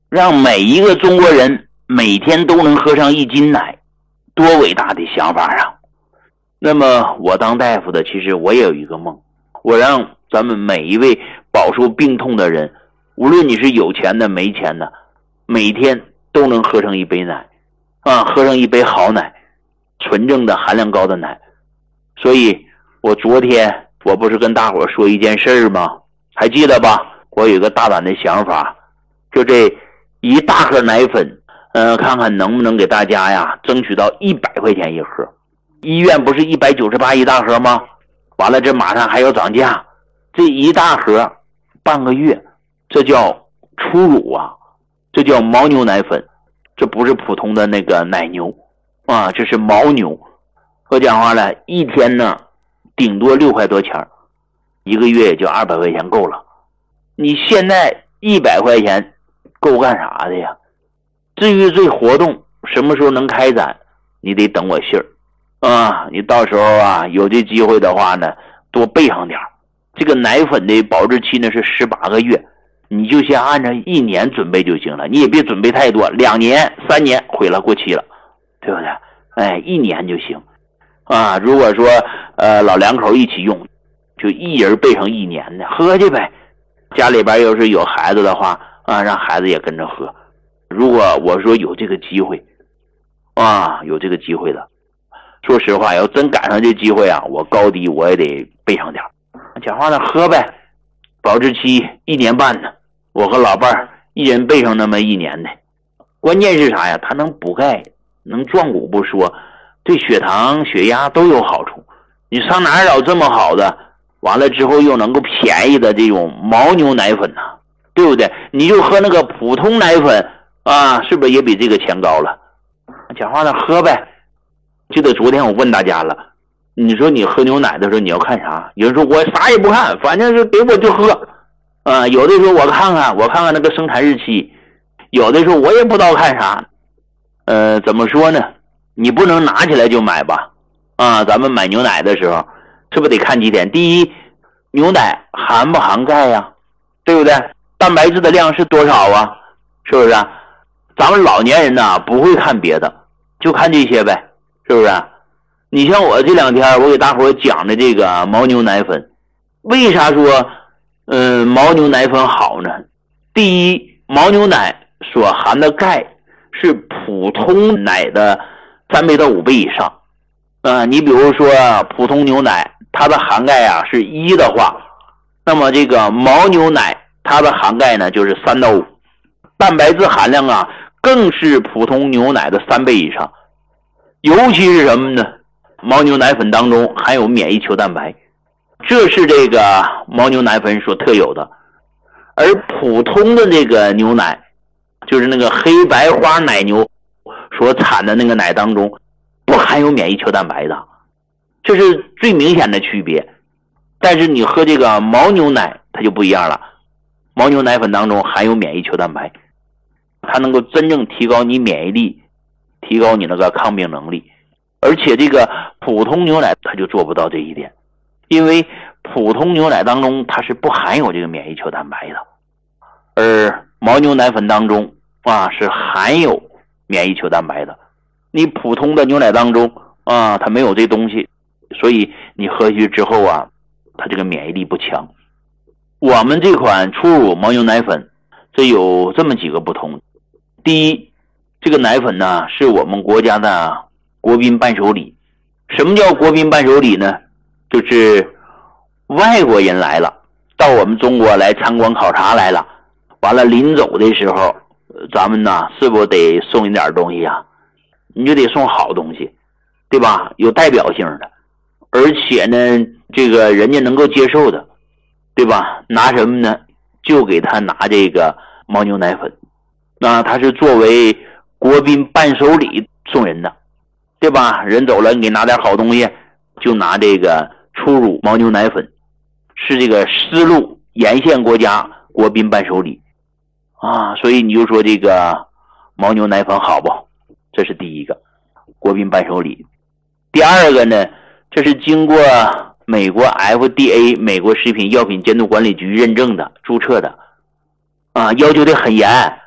让每一个中国人每天都能喝上1斤奶，多伟大的想法啊！那么我当大夫的，其实我也有一个梦，我让咱们每一位饱受病痛的人，无论你是有钱的没钱的，每天都能喝上一杯奶喝上一杯好奶，纯正的含量高的奶。所以我昨天我不是跟大伙说一件事吗？还记得吧？我有一个大胆的想法，就这一大盒奶粉，看看能不能给大家呀争取到100块钱一盒。医院不是198一大盒吗？完了这马上还要涨价，这一大盒半个月，这叫初乳啊，这叫牦牛奶粉，这不是普通的那个奶牛啊，这是牦牛。我讲话了，一天呢顶多6块多钱，一个月也就200块钱够了。你现在100块钱够干啥的呀？至于这活动什么时候能开展，你得等我信儿你到时候有这机会的话呢，多备上点。这个奶粉的保质期呢是18个月，你就先按照1年准备就行了，你也别准备太多，2年3年毁了过期了，对不对？1年就行如果说老两口一起用，就一人备上1年的喝去呗。家里边要是有孩子的话让孩子也跟着喝。如果我说有这个机会有这个机会的，说实话要真赶上这机会我高低我也得备上点。讲话呢喝呗，保质期1年半呢，我和老伴儿一人备上那么1年的。关键是啥呀？它能补钙，能壮骨不说，对血糖血压都有好处。你上哪儿找这么好的，完了之后又能够便宜的这种牦牛奶粉呢？对不对？你就喝那个普通奶粉是不是也比这个钱高了？讲话呢喝呗。记得昨天我问大家了，你说你喝牛奶的时候你要看啥？有人说我啥也不看，反正是给我就喝有的时候我看看那个生产日期，有的时候我也不知道看啥。怎么说呢？你不能拿起来就买吧咱们买牛奶的时候是不是得看几点？第一，牛奶含不含钙呀？对不对？蛋白质的量是多少啊？是不是咱们老年人呢不会看别的，就看这些呗，是不是你像我这2天我给大伙讲的这个牦牛奶粉，为啥说牦牛奶粉好呢？第一，牦牛奶所含的钙是普通奶的3倍到5倍以上你比如说普通牛奶它的含钙是1的话，那么这个牦牛奶它的含钙呢就是3到5，蛋白质含量更是普通牛奶的3倍以上。尤其是什么呢？牦牛奶粉当中含有免疫球蛋白，这是这个牦牛奶粉所特有的。而普通的这个牛奶，就是那个黑白花奶牛所产的那个奶当中不含有免疫球蛋白的，这是最明显的区别。但是你喝这个牦牛奶它就不一样了，牦牛奶粉当中含有免疫球蛋白，它能够真正提高你免疫力，提高你那个抗病能力。而且这个普通牛奶它就做不到这一点，因为普通牛奶当中它是不含有这个免疫球蛋白的，而牦牛奶粉当中是含有免疫球蛋白的。你普通的牛奶当中它没有这东西，所以你喝下去之后它这个免疫力不强。我们这款初乳牦牛奶粉这有这么几个不同。第一，这个奶粉呢是我们国家的国宾伴手礼。什么叫国宾伴手礼呢？就是外国人来了，到我们中国来参观考察来了，完了临走的时候咱们呢是不是得送一点东西你就得送好东西，对吧？有代表性的，而且呢这个人家能够接受的，对吧？拿什么呢？就给他拿这个牦牛奶粉，他是作为国宾伴手礼送人的，对吧？人走了你给拿点好东西，就拿这个初乳牦牛奶粉，是这个丝路沿线国家国宾伴手礼所以你就说这个牦牛奶粉好不好？这是第一个国宾伴手礼。第二个呢，这是经过美国 FDA 美国食品药品监督管理局认证的注册的要求得很严